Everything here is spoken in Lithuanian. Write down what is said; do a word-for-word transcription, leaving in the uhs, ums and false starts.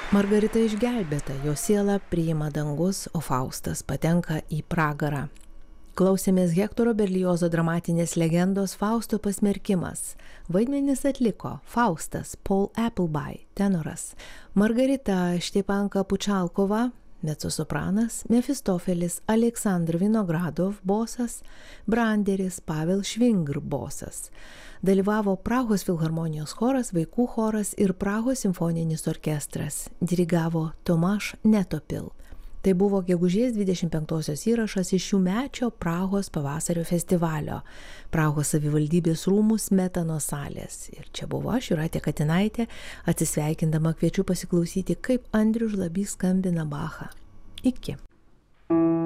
Margarita išgelbėta, jo sielą priima dangus, o Faustas patenka į pragarą. Klausėmės Hektoro Berliozo dramatinės legendos Fausto pasmerkimas. Vaidmenis atliko Faustas, Paul Appleby, tenoras, Margarita Štepanka Pučalkova, mecosopranas, Mefistofelis Aleksandr Vinogradov, bosas, Branderis Pavel Švingr, bosas. Dalyvavo Prahos filharmonijos choras, vaikų choras ir Prahos simfoninis orkestras. Dirigavo Tomaš Netopil. Tai buvo gegužės dvidešimt penktosios įrašas iš šių mečio Prahos pavasario festivalio. Prahos savivaldybės rūmų Smetano salės. Ir čia buvo aš, Jūratė Katinaitė, atsisveikindama kviečiu pasiklausyti, kaip Andrius Žlabys skambina Bachą. Iki.